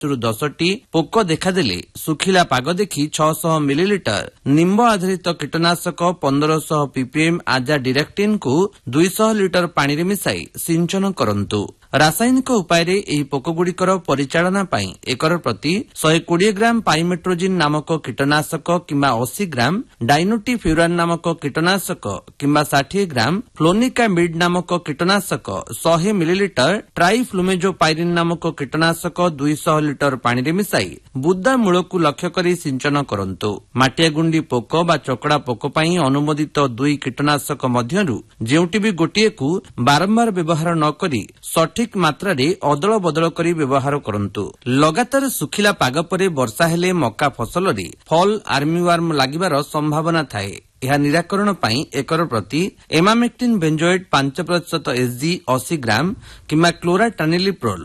10ଟି ପୋକ ଦେଖାଦେଲେ ଶୁଖିଲା ପାଗ ଦେଖି 600 ମିଲିଲିଟର ନିମ୍ବ ଆଧାରିତ କୀଟନାଶକ 1500 ppm ଆଜା ଡିରେକ୍ଟିନ୍କୁ 200 ଲିଟର ପାଣିରେ ମିଶାଇ ସିଞ୍ଚନ କରନ୍ତୁ। ରାସାୟନିକ ଉପାୟରେ ଏହି ପୋକଗୁଡ଼ିକର ପରିଚାଳନା ପାଇଁ ଏକର ପ୍ରତି 120 ଗ୍ରାମ ପାଇମେଟ୍ରୋଜିନ୍ ନାମକ କୀଟନାଶକ କିମ୍ବା 80 ଗ୍ରାମ ଡାଇନୋଟିଫ୍ୟୁରାନ୍ ନାମକ କୀଟନାଶକ କିମ୍ବା 60 ଗ୍ରାମ ଫ୍ଲୋନିକାମିଡ୍ ନାମକ କୀଟନାଶକ 100 ମିଲିଲିଟର ଟ୍ରାଇଫ୍ଲୁମେଜୋପାଇରିନ୍ ନାମକ କୀଟନାଶକ 200 ଲିଟର ପାଣିରେ ମିଶାଇ ବୁଦା ମୂଳକୁ ଲକ୍ଷ୍ୟ କରି ସିଞ୍ଚନ କରନ୍ତୁ। ମାଟିଆ ଗୁଣ୍ଡି ପୋକ ବା ଚକଡ଼ା ପୋକ ପାଇଁ ଅନୁମୋଦିତ 2 କୀଟନାଶକ ମଧ୍ୟରୁ ଯେଉଁଠି ବି ଗୋଟିଏକୁ ବାରମ୍ବାର ବ୍ୟବହାର ନ କରି ସଠିକ ମାତ୍ରାରେ ଅଦଳ ବଦଳ କରି ବ୍ୟବହାର କରନ୍ତୁ। ଲଗାତାର ଶୁଖିଲା ପାଗ ପରେ ବର୍ଷା ହେଲେ ମକା ଫସଲରେ ଫଲ୍ ଆର୍ମିୱାର୍ମ ଲାଗିବାର ସମ୍ଭାବନା ଥାଏ। ଏହା ନିରାକରଣ ପାଇଁ ଏକର ପ୍ରତି ଏମାମେକ୍ଟିନ୍ ବେଞ୍ଜୋଏଟ୍ 5% SG 80 ଗ୍ରାମ କିମ୍ବା କ୍ଲୋରାଟାନିଲିପ୍ରୋଲ୍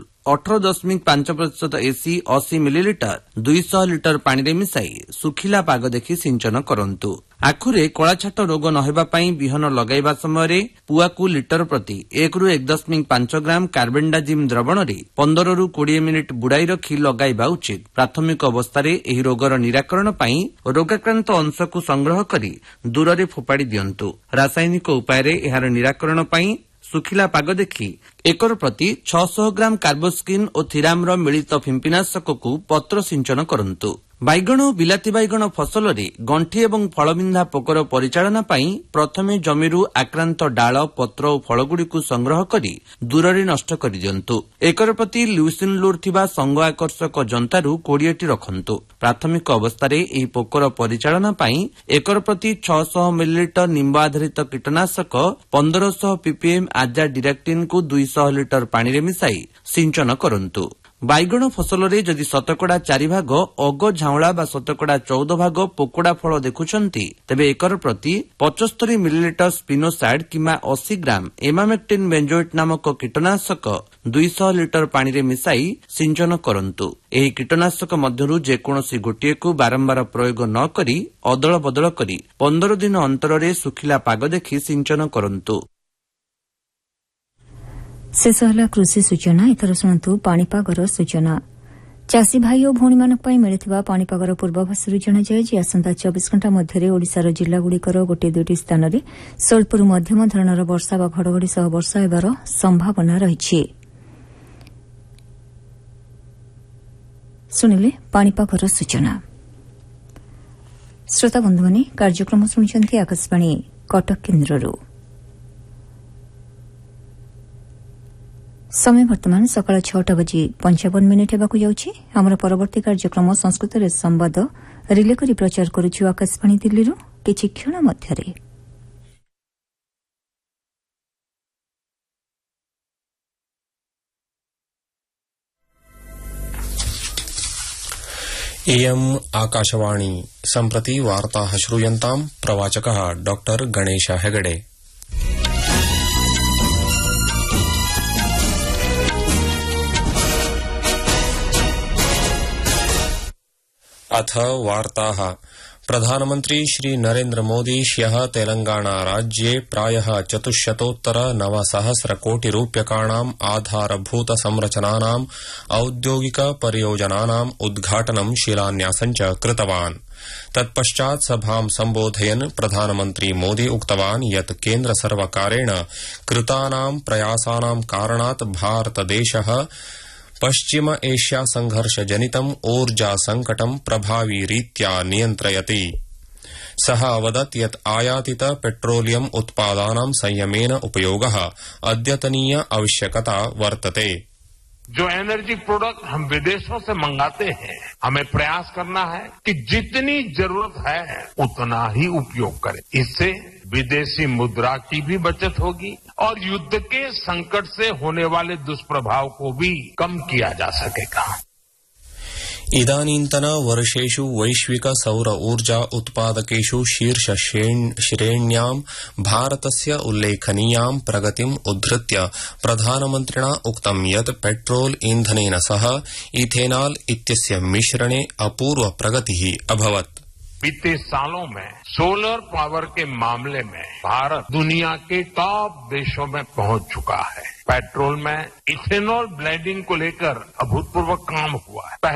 18.5% AC 80 ମିଲିଲିଟର 200 ଲିଟର ପାଣିରେ ମିଶାଇ ଶୁଖିଲା ପାଗ ଦେଖି ସିଞ୍ଚନ କରନ୍ତୁ। ଆଖୁରେ କଳାଛାଟ ରୋଗ ନ ହେବା ପାଇଁ ବିହନ ଲଗାଇବା ସମୟରେ ପୁଆକୁ ଲିଟର ପ୍ରତି 1ରୁ 1.5 ଗ୍ରାମ କାର୍ବେଣ୍ଡାଜିମ୍ ଦ୍ରବଣରେ 15ରୁ 20 ମିନିଟ୍ ବୁଡାଇ ରଖି ଲଗାଇବା ଉଚିତ। ପ୍ରାଥମିକ ଅବସ୍ଥାରେ ଏହି ରୋଗର ନିରାକରଣ ପାଇଁ ରୋଗାକ୍ରାନ୍ତ ଅଂଶକୁ ସଂଗ୍ରହ କରି ଦୂରରେ ଫୋପାଡ଼ି ଦିଅନ୍ତୁ। ରାସାୟନିକ ଉପାୟରେ ଏହାର ନିରାକରଣ ପାଇଁ ଶୁଖିଲା ପାଗ ଦେଖି ଏକର ପ୍ରତି 600 ଗ୍ରାମ କାର୍ବୋସ୍କିନ୍ ଓ ଥିରାମର ମିଳିତ ଫିମ୍ପିନାଶକକୁ ପତ୍ର ସିଞ୍ଚନ କରନ୍ତୁ। ବାଇଗଣ ଓ ବିଲାତି ବାଇଗଣ ଫସଲରେ ଗଣ୍ଠି ଏବଂ ଫଳବିନ୍ଧା ପୋକର ପରିଚାଳନା ପାଇଁ ପ୍ରଥମେ ଜମିରୁ ଆକ୍ରାନ୍ତ ଡାଳ, ପତ୍ର ଓ ଫଳଗୁଡ଼ିକୁ ସଂଗ୍ରହ କରି ଦୂରରେ ନଷ୍ଟ କରିଦିଅନ୍ତୁ। ଏକର ପ୍ରତି ଲ୍ୟୁସିନଲୁର୍ ଥିବା ସଙ୍ଗ ଆକର୍ଷକ ଜନ୍ତାରୁ 20ଟି ରଖନ୍ତୁ। ପ୍ରାଥମିକ ଅବସ୍ଥାରେ ଏହି ପୋକର ପରିଚାଳନା ପାଇଁ ଏକର ପ୍ରତି 600 ମିଲିଲିଟର ନିମ୍ବ ଆଧାରିତ କୀଟନାଶକ 1500 ppm ଆଜା ଡିରେକ୍ଟିନ୍କୁ 200 ଲିଟର ପାଣିରେ ମିଶାଇ ସିଞ୍ଚନ କରନ୍ତୁ। ବାଇଗଣ ଫସଲରେ ଯଦି ଶତକଡ଼ା 4 ଭାଗ ଅଗ ଝାଉଁଳା ବା ଶତକଡ଼ା 14 ଭାଗ ପୋକଡ଼ା ଫଳ ଦେଖୁଛନ୍ତି, ତେବେ ଏକର ପ୍ରତି 75 ମିଲିଲିଟର ସ୍ପିନୋସାଇଡ୍ କିମ୍ବା 80 ଗ୍ରାମ ଏମାମେକ୍ଟିନ୍ ବେଞ୍ଜୋଏଟ୍ ନାମକ କୀଟନାଶକ 200 ଲିଟର ପାଣିରେ ମିଶାଇ ସିଞ୍ଚନ କରନ୍ତୁ। ଏହି କୀଟନାଶକ ମଧ୍ୟରୁ ଯେକୌଣସି ଗୋଟିଏକୁ ବାରମ୍ବାର ପ୍ରୟୋଗ ନ କରି ଅଦଳ ବଦଳ କରି 15 ଦିନ ଅନ୍ତରରେ ଶୁଖିଲା ପାଗ ଦେଖି ସିଞ୍ଚନ କରନ୍ତୁ। ଶେଷ ହେଲା କୃଷି ସୂଚନା। ଏଥର ଶୁଣନ୍ତୁ ପାଣିପାଗର ସୂଚନା। ଚାଷୀ ଭାଇ ଓ ଭଉଣୀମାନଙ୍କ ପାଇଁ ମିଳିଥିବା ପାଣିପାଗର ପୂର୍ବାଭାସରୁ ଜଣାଯାଏ ଯେ ଆସନ୍ତା 24 ଘଣ୍ଟା ମଧ୍ୟରେ ଓଡ଼ିଶାର ଜିଲ୍ଲାଗୁଡ଼ିକର ଗୋଟିଏ ଦୁଇଟି ସ୍ଥାନରେ ସ୍ୱଳ୍ପରୁ ମଧ୍ୟମ ଧରଣର ବର୍ଷା ବା ଘଡ଼ଘଡ଼ି ସହ ବର୍ଷା ହେବାର ସମ୍ଭାବନା ରହିଛି। ଶୁଣିଲେ ପାଣିପାଗର ସୂଚନା। ଶ୍ରୋତାବନ୍ଧୁମାନେ କାର୍ଯ୍ୟକ୍ରମ ଶୁଣୁଛନ୍ତି ଆକାଶବାଣୀ କଟକ କେନ୍ଦ୍ରରୁ। समय वर्तमान सकाळ 6:55 हेबाकु जाउछि। हमर परवर्ती कार्यक्रम संस्कृतरे संवाद रिले करी प्रचार करूछु आकाशवाणी दिल्लीरू किछि क्षण मध्यरे। इयम् आकाशवाणी सम्प्रति वार्ताः श्रूयन्ताम्। प्रवाचकः डॉक्टर गणेश हेगडे। अथ वार्ताः। प्रधानमन्त्री श्री नरेन्द्र मोदी ह्यः तेलंगाना राज्ये प्रायः 400-900 कोटिरूप्यकाणाम् आधारभूत संरचनानाम् औद्योगिक परियोजनानाम् उद्घाटनं शिलान्यासं च कृतवान्। तत्पश्चात् सभां सम्बोधयन् प्रधानमन्त्री मोदी उक्तवान् यत् केन्द्रसर्वकारेण कृतानां प्रयासानां कारणात् भारतदेशः पश्चिम एशिया संघर्षजनितम् ऊर्जा संकटं प्रभावी रीत्या नियन्त्रयति। सः अवदत् यत् आयातित पेट्रोलियम उत्पादानां संयमेन उपयोगः अद्यतनीय आवश्यकता वर्तते। जो एनर्जी प्रोडक्ट हम विदेशों से मंगाते हैं, हमें प्रयास करना है कि जितनी जरूरत है उतना ही उपयोग करें। इससे विदेशी मुद्रा की भी बचत होगी और युद्ध के संकट से होने वाले दुष्प्रभाव को भी कम किया जा सकेगा। इदानीन्तन वर्षेषु वैश्विक सौर ऊर्जा उत्पादकेषु शीर्ष श्रेण्यां भारतस्य उल्लेखनीयां प्रगतिम् उद्धृत्य प्रधानमन्त्रिणा उक्तं यत् पेट्रोल ईंधनेन सह इथेनॉल इत्यस्य मिश्रणे अपूर्व प्रगतिः अभवत्। बीते सालों में सोलर पावर के मामले में भारत दुनिया के टॉप देशों में पहुंच चुका है। पेट्रोल में इथेनॉल ब्लेंडिंग को लेकर अभूतपूर्व काम हुआ है।